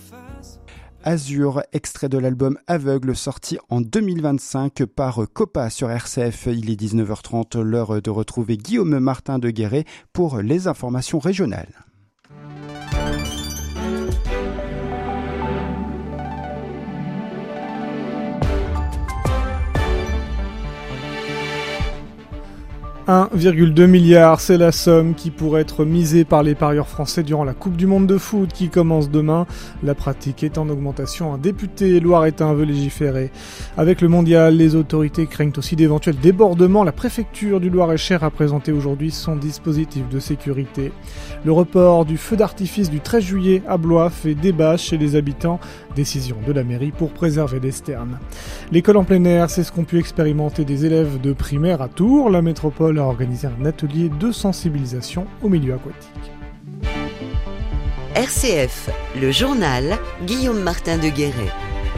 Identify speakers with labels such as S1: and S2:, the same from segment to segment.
S1: Azur, extrait de l'album Aveugle sorti en 2025 par Copa sur RCF. Il est 19h30, l'heure de retrouver Guillaume Martin de Guéret pour les informations régionales.
S2: « 1,2 milliard, c'est la somme qui pourrait être misée par les parieurs français durant la Coupe du Monde de foot qui commence demain. La pratique est en augmentation. Un député loiretain veut légiférer. Avec le mondial, les autorités craignent aussi d'éventuels débordements. La préfecture du Loir-et-Cher a présenté aujourd'hui son dispositif de sécurité. Le report du feu d'artifice du 13 juillet à Blois fait débat chez les habitants. Décision de la mairie pour préserver les sternes. L'école en plein air, c'est ce qu'ont pu expérimenter des élèves de primaire à Tours. La métropole a organisé un atelier de sensibilisation au milieu aquatique.
S3: RCF, le journal, Guillaume Martin de Guéret.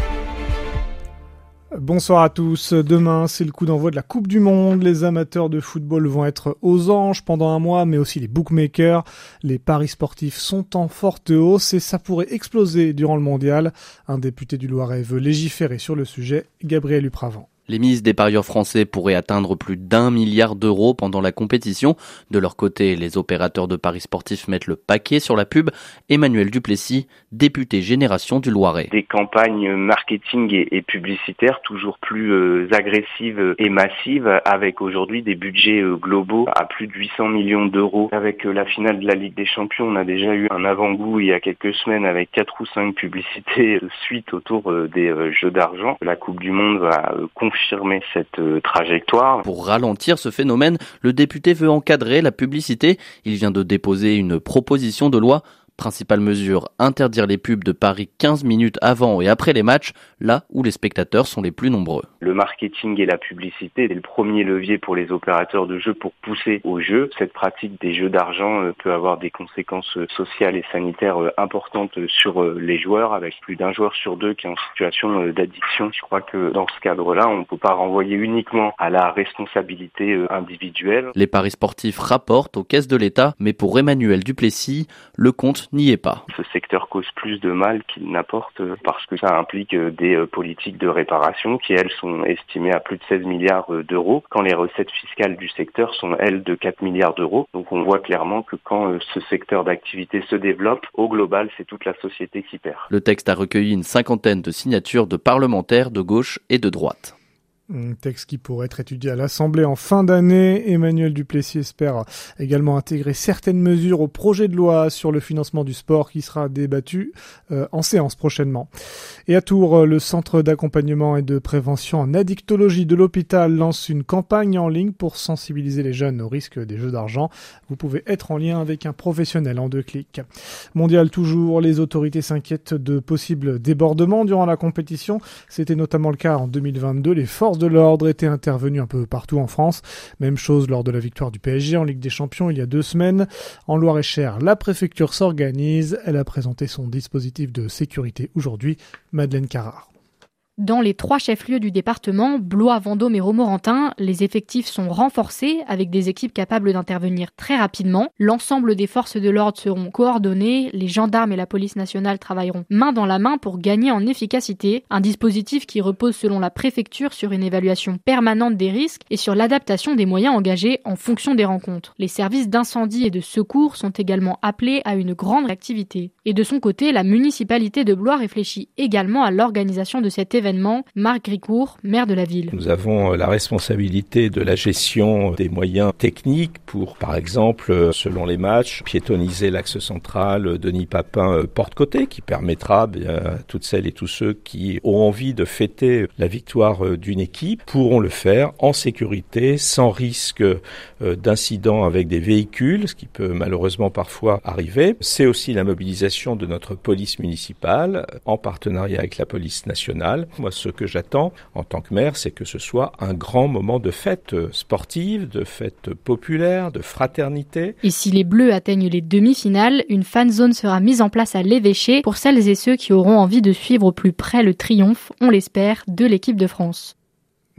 S2: Bonsoir à tous. Demain, c'est le coup d'envoi de la Coupe du Monde. Les amateurs de football vont être aux anges pendant un mois, mais aussi les bookmakers. Les paris sportifs sont en forte hausse et ça pourrait exploser durant le mondial. Un député du Loiret veut légiférer sur le sujet, Gabriel Upravant.
S4: Les mises des parieurs français pourraient atteindre plus d'1 milliard d'euros pendant la compétition. De leur côté, les opérateurs de paris sportifs mettent le paquet sur la pub. Emmanuel Duplessis, député Génération du Loiret.
S5: Des campagnes marketing et publicitaires toujours plus agressives et massives, avec aujourd'hui des budgets globaux à plus de 800 millions d'euros. Avec la finale de la Ligue des Champions, on a déjà eu un avant-goût il y a quelques semaines avec 4 ou 5 publicités de suite autour des jeux d'argent. La Coupe du Monde va confirmer cette trajectoire.
S4: Pour ralentir ce phénomène, le député veut encadrer la publicité. Il vient de déposer une proposition de loi. Principale mesure, interdire les pubs de paris 15 minutes avant et après les matchs, là où les spectateurs sont les plus nombreux.
S5: Le marketing et la publicité est le premier levier pour les opérateurs de jeux pour pousser au jeu. Cette pratique des jeux d'argent peut avoir des conséquences sociales et sanitaires importantes sur les joueurs, avec plus d'un joueur sur deux qui est en situation d'addiction. Je crois que dans ce cadre-là, on ne peut pas renvoyer uniquement à la responsabilité individuelle.
S4: Les paris sportifs rapportent aux caisses de l'État, mais pour Emmanuel Duplessis, le compte n'y est pas.
S5: Ce secteur cause plus de mal qu'il n'apporte parce que ça implique des politiques de réparation qui, elles, sont estimées à plus de 16 milliards d'euros, quand les recettes fiscales du secteur sont, elles, de 4 milliards d'euros. Donc on voit clairement que quand ce secteur d'activité se développe, au global, c'est toute la société qui perd.
S4: Le texte a recueilli une 50aine de signatures de parlementaires de gauche et de droite.
S2: Un texte qui pourrait être étudié à l'Assemblée en fin d'année. Emmanuel Duplessis espère également intégrer certaines mesures au projet de loi sur le financement du sport qui sera débattu en séance prochainement. Et à Tours, le centre d'accompagnement et de prévention en addictologie de l'hôpital lance une campagne en ligne pour sensibiliser les jeunes au risque des jeux d'argent. Vous pouvez être en lien avec un professionnel en 2 clics. Mondial toujours, les autorités s'inquiètent de possibles débordements durant la compétition. C'était notamment le cas en 2022. Les forces de l'ordre étaient intervenues un peu partout en France. Même chose lors de la victoire du PSG en Ligue des Champions il y a 2 semaines. En Loir-et-Cher, la préfecture s'organise. Elle a présenté son dispositif de sécurité aujourd'hui. Madeleine Carrard.
S6: Dans les 3 chefs-lieux du département, Blois, Vendôme et Romorantin, les effectifs sont renforcés avec des équipes capables d'intervenir très rapidement. L'ensemble des forces de l'ordre seront coordonnées, les gendarmes et la police nationale travailleront main dans la main pour gagner en efficacité. Un dispositif qui repose selon la préfecture sur une évaluation permanente des risques et sur l'adaptation des moyens engagés en fonction des rencontres. Les services d'incendie et de secours sont également appelés à une grande activité. Et de son côté, la municipalité de Blois réfléchit également à l'organisation de cet événement. Marc Gricourt, maire de la ville.
S7: Nous avons la responsabilité de la gestion des moyens techniques pour, par exemple, selon les matchs, piétoniser l'axe central Denis Papin Porte-Côté, qui permettra à toutes celles et tous ceux qui ont envie de fêter la victoire d'une équipe pourront le faire en sécurité, sans risque d'incident avec des véhicules, ce qui peut malheureusement parfois arriver. C'est aussi la mobilisation de notre police municipale en partenariat avec la police nationale. Moi, ce que j'attends en tant que maire, c'est que ce soit un grand moment de fête sportive, de fête populaire, de fraternité.
S6: Et si les Bleus atteignent les demi-finales, une fan zone sera mise en place à l'évêché pour celles et ceux qui auront envie de suivre au plus près le triomphe, on l'espère, de l'équipe de France.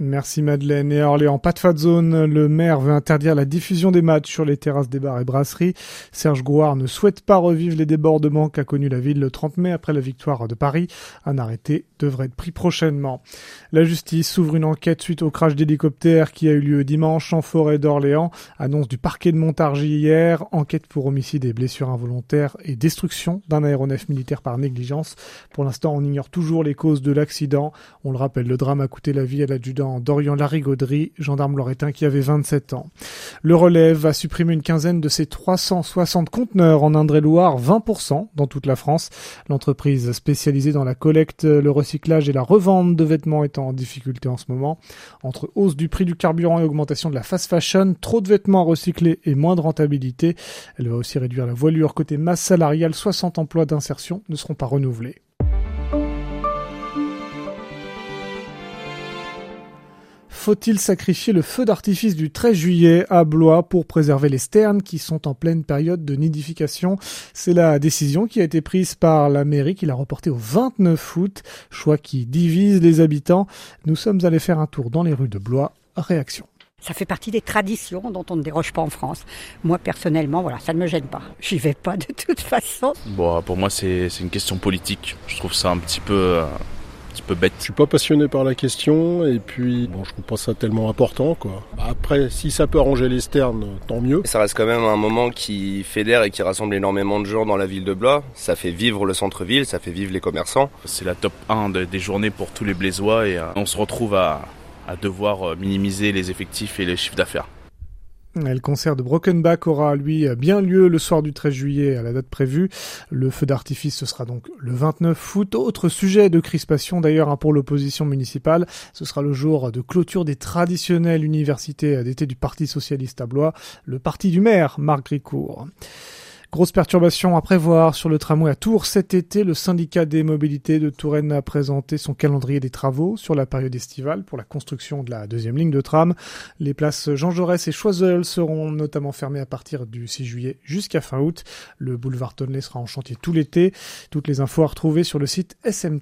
S2: Merci Madeleine. Et à Orléans, pas de fat zone. Le maire veut interdire la diffusion des matchs sur les terrasses des bars et brasseries. Serge Gouard ne souhaite pas revivre les débordements qu'a connus la ville le 30 mai après la victoire de Paris. Un arrêté devrait être pris prochainement. La justice s'ouvre une enquête suite au crash d'hélicoptère qui a eu lieu dimanche en forêt d'Orléans. Annonce du parquet de Montargis hier. Enquête pour homicide et blessures involontaires et destruction d'un aéronef militaire par négligence. Pour l'instant, on ignore toujours les causes de l'accident. On le rappelle, le drame a coûté la vie à l'adjudant Dorian Larigauderie, gendarme loretain qui avait 27 ans. Le Relève va supprimer une quinzaine de ses 360 conteneurs en Indre-et-Loire, 20% dans toute la France. L'entreprise spécialisée dans la collecte, le recyclage et la revente de vêtements est en difficulté en ce moment. Entre hausse du prix du carburant et augmentation de la fast fashion, trop de vêtements à recycler et moins de rentabilité. Elle va aussi réduire la voilure côté masse salariale, 60 emplois d'insertion ne seront pas renouvelés. Faut-il sacrifier le feu d'artifice du 13 juillet à Blois pour préserver les sternes qui sont en pleine période de nidification? C'est la décision qui a été prise par la mairie qui l'a reportée au 29 août, choix qui divise les habitants. Nous sommes allés faire un tour dans les rues de Blois. Réaction.
S8: Ça fait partie des traditions dont on ne déroge pas en France. Moi, personnellement, voilà, ça ne me gêne pas. J'y vais pas de toute façon.
S9: Bon, pour moi, c'est une question politique. Je trouve ça un petit peu bête.
S10: Je suis pas passionné par la question et puis je trouve pas ça tellement important quoi. Après si ça peut arranger les sternes, tant mieux.
S11: Ça reste quand même un moment qui fédère et qui rassemble énormément de gens dans la ville de Blois. Ça fait vivre le centre-ville, ça fait vivre les commerçants.
S9: C'est la top 1 des journées pour tous les Blésois et on se retrouve à devoir minimiser les effectifs et les chiffres d'affaires.
S2: Le concert de Brockenbach aura, lui, bien lieu le soir du 13 juillet à la date prévue. Le feu d'artifice, ce sera donc le 29 août. Autre sujet de crispation d'ailleurs pour l'opposition municipale, ce sera le jour de clôture des traditionnelles universités d'été du Parti socialiste à Blois, le parti du maire, Marc Gricourt. Grosse perturbation à prévoir sur le tramway à Tours cet été. Le syndicat des mobilités de Touraine a présenté son calendrier des travaux sur la période estivale pour la construction de la deuxième ligne de tram. Les places Jean Jaurès et Choiseul seront notamment fermées à partir du 6 juillet jusqu'à fin août. Le boulevard Tonnelet sera en chantier tout l'été. Toutes les infos à retrouver sur le site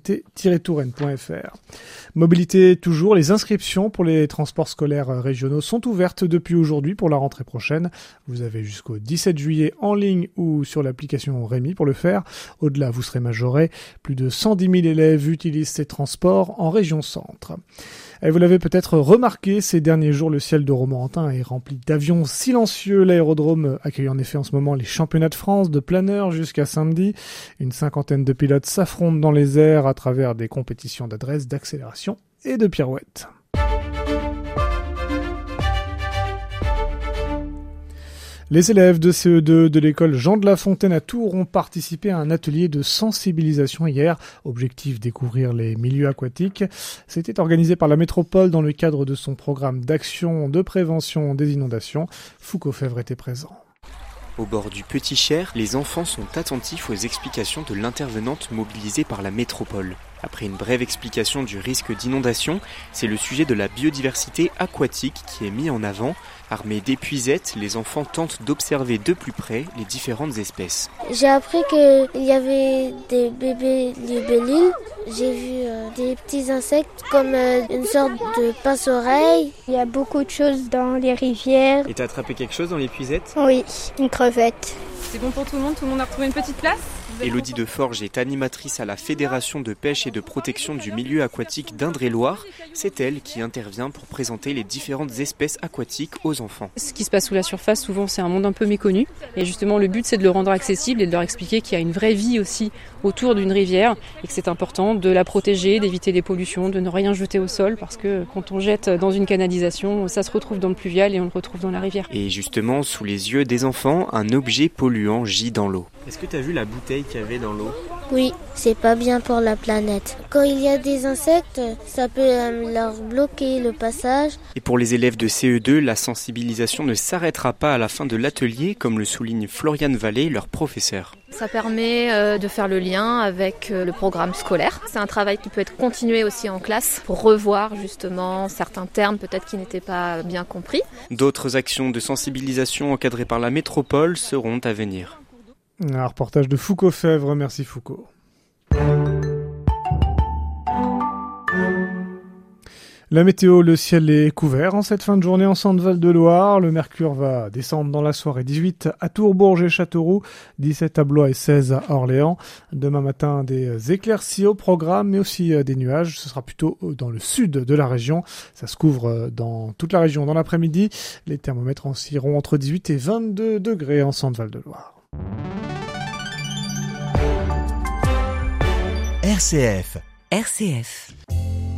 S2: smt-touraine.fr. Mobilité toujours, les inscriptions pour les transports scolaires régionaux sont ouvertes depuis aujourd'hui pour la rentrée prochaine. Vous avez jusqu'au 17 juillet en ligne ou sur l'application Rémi pour le faire. Au-delà, vous serez majoré. Plus de 110 000 élèves utilisent ces transports en région centre. Et vous l'avez peut-être remarqué, ces derniers jours, le ciel de Romorantin est rempli d'avions silencieux. L'aérodrome accueille en effet en ce moment les championnats de France de planeurs jusqu'à samedi. Une cinquantaine de pilotes s'affrontent dans les airs à travers des compétitions d'adresse, d'accélération et de pirouettes. Les élèves de CE2 de l'école Jean de La Fontaine à Tours ont participé à un atelier de sensibilisation hier. Objectif, découvrir les milieux aquatiques. C'était organisé par la métropole dans le cadre de son programme d'action de prévention des inondations. Foucault Fèvre était présent.
S12: Au bord du Petit Cher, les enfants sont attentifs aux explications de l'intervenante mobilisée par la métropole. Après une brève explication du risque d'inondation, c'est le sujet de la biodiversité aquatique qui est mis en avant. Armés d'épuisettes, les enfants tentent d'observer de plus près les différentes espèces.
S13: J'ai appris qu'il y avait des bébés libellules. J'ai vu des petits insectes comme une sorte de pince-oreille.
S14: Il y a beaucoup de choses dans les rivières.
S12: Et t'as attrapé quelque chose dans l'épuisette ?
S14: Oui, une crevette.
S15: C'est bon pour tout le monde a retrouvé une petite place ?
S12: Élodie Deforge est animatrice à la Fédération de pêche et de protection du milieu aquatique d'Indre-et-Loire. C'est elle qui intervient pour présenter les différentes espèces aquatiques aux enfants.
S15: Ce qui se passe sous la surface, souvent, c'est un monde un peu méconnu. Et justement, le but, c'est de le rendre accessible et de leur expliquer qu'il y a une vraie vie aussi autour d'une rivière et que c'est important de la protéger, d'éviter les pollutions, de ne rien jeter au sol parce que quand on jette dans une canalisation, ça se retrouve dans le pluvial et on le retrouve dans la rivière.
S12: Et justement, sous les yeux des enfants, un objet polluant gît dans l'eau. Est-ce que tu as vu la bouteille qu'il y avait dans l'eau ?
S13: Oui, c'est pas bien pour la planète. Quand il y a des insectes, ça peut leur bloquer le passage.
S12: Et pour les élèves de CE2, la sensibilisation ne s'arrêtera pas à la fin de l'atelier, comme le souligne Floriane Vallée, leur professeur.
S16: Ça permet de faire le lien avec le programme scolaire. C'est un travail qui peut être continué aussi en classe pour revoir justement certains termes peut-être qui n'étaient pas bien compris.
S12: D'autres actions de sensibilisation encadrées par la métropole seront à venir.
S2: Un reportage de Foucault Fèvre, merci Foucault. La météo, le ciel est couvert en cette fin de journée en Centre-Val de Loire. Le mercure va descendre dans la soirée. 18 à Tours, et Châteauroux, 17 à Blois et 16 à Orléans. Demain matin, des éclaircies au programme, mais aussi des nuages. Ce sera plutôt dans le sud de la région. Ça se couvre dans toute la région dans l'après-midi. Les thermomètres oscilleront entre 18 et 22 degrés en Centre-Val de Loire.
S17: RCF.
S3: RCF.